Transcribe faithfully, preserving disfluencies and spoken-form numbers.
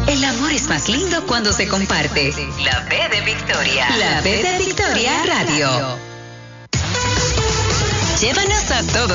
El amor es más lindo cuando se comparte. La B de Victoria. La B de Victoria Radio. Llévanos a todos